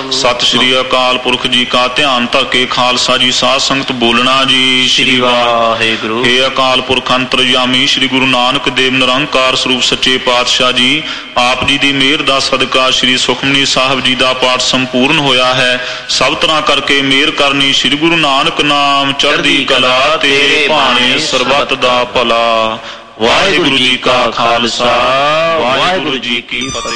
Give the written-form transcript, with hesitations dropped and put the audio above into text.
ਸਤਿ ਸ਼੍ਰੀ ਅਕਾਲ ਪੁਰਖ ਜੀ ਕਾ ਧਿਆਨ ਧਰ ਕੇ ਖਾਲਸਾ ਜੀ ਸਾਧ ਸੰਗਤ ਬੋਲਣਾ ਜੀ। ਸ਼੍ਰੀ ਵਾਹਿਗੁਰੂ। हे ਅਕਾਲ ਪੁਰਖ ਅੰਤਰਜਾਮੀ ਸ੍ਰੀ ਗੁਰੂ ਨਾਨਕ ਦੇਵ ਨਿਰੰਕਾਰ ਸਰੂਪ ਸੱਚੇ ਪਾਤਸ਼ਾਹ ਜੀ, ਆਪ ਜੀ ਦੀ ਮਿਹਰ ਦਾ ਸਦਕਾ ਸ੍ਰੀ ਸੁਖਮਨੀ ਸਾਹਿਬ ਜੀ ਦਾ ਪਾਠ ਸੰਪੂਰਨ ਹੋਇਆ ਹੈ। ਸਭ ਤਰ੍ਹਾਂ ਕਰਕੇ ਮਿਹਰ ਕਰਨੀ ਸ੍ਰੀ ਗੁਰੂ ਨਾਨਕ ਨਾਮ ਚੜ੍ਹਦੀ ਕਲਾ ਤੇਰੇ ਭਾਣੇ ਸਰਬੱਤ ਦਾ ਭਲਾ। ਵਾਹਿਗੁਰੂ ਜੀ ਕਾ ਖਾਲਸਾ, ਵਾਹਿਗੁਰੂ ਜੀ ਕੀ ਫਤਿਹ।